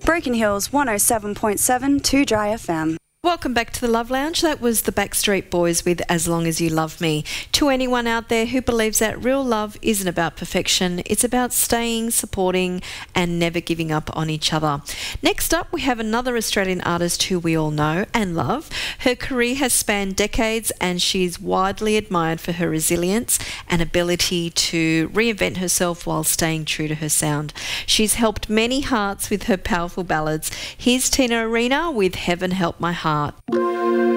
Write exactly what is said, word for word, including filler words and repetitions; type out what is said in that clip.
Broken Hills one oh seven point seven, two Dry F M. Welcome back to the Love Lounge. That was the Backstreet Boys with As Long As You Love Me. To anyone out there who believes that real love isn't about perfection, it's about staying, supporting and never giving up on each other. Next up, we have another Australian artist who we all know and love. Her career has spanned decades and she's widely admired for her resilience and ability to reinvent herself while staying true to her sound. She's helped many hearts with her powerful ballads. Here's Tina Arena with Heaven Help My Heart.